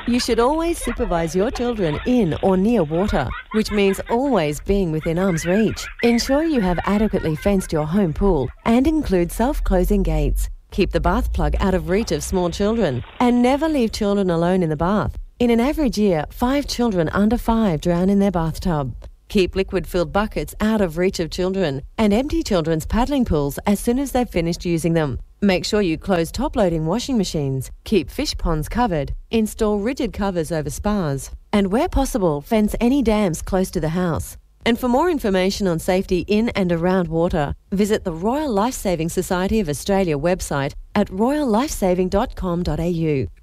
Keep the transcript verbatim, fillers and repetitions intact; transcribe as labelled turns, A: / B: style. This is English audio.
A: You should always supervise your children in or near water, which means always being within arm's reach. Ensure you have adequately fenced your home pool and include self-closing gates. Keep the bath plug out of reach of small children and never leave children alone in the bath. In an average year, five children under five drown in their bathtub. Keep liquid-filled buckets out of reach of children and empty children's paddling pools as soon as they've finished using them. Make sure you close top-loading washing machines, keep fish ponds covered, install rigid covers over spas, and where possible, fence any dams close to the house. And for more information on safety in and around water, visit the Royal Lifesaving Society of Australia website at royal lifesaving dot com dot a u.